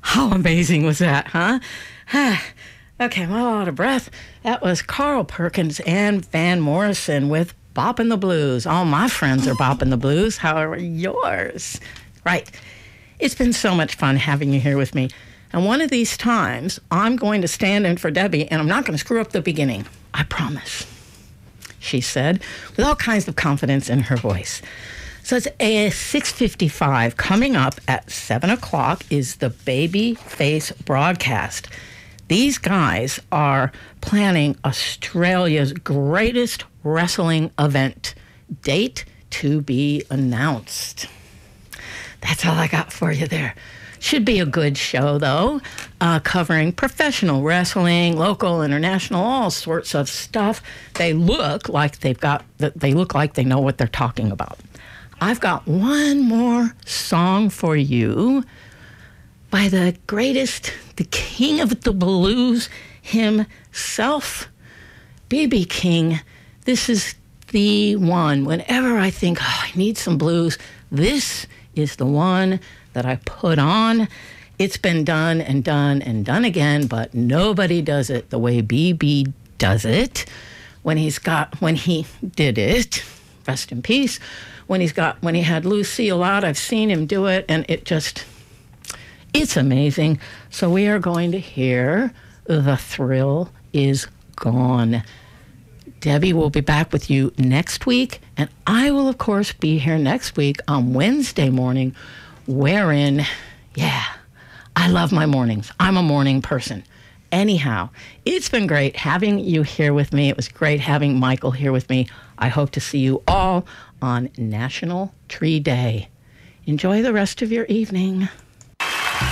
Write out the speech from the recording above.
How amazing was that, huh? Okay, I'm all out of breath. That was Carl Perkins and Van Morrison with Boppin' the Blues. All my friends are bopping the blues. How are yours? Right. It's been so much fun having you here with me. And one of these times, I'm going to stand in for Debbie, and I'm not going to screw up the beginning. I promise, she said, with all kinds of confidence in her voice. So it's 6:55. Coming up at 7 o'clock is the Babyface broadcast. These guys are planning Australia's greatest wrestling event. Date to be announced. That's all I got for you there. Should be a good show, though, covering professional wrestling, local, international, all sorts of stuff. They look like they know what they're talking about. I've got one more song for you by the greatest, the king of the blues himself, B.B. King. This is the one. Whenever I think, I need some blues, this is the one that I put on. It's been done and done and done again, but nobody does it the way B.B. does it. When he did it, rest in peace, when he had Lucille out, I've seen him do it, and it's amazing. So we are going to hear The Thrill Is Gone. Debbie will be back with you next week, and I will, of course, be here next week on Wednesday morning, wherein, I love my mornings. I'm a morning person. Anyhow, it's been great having you here with me. It was great having Michael here with me. I hope to see you all on National Tree Day. Enjoy the rest of your evening.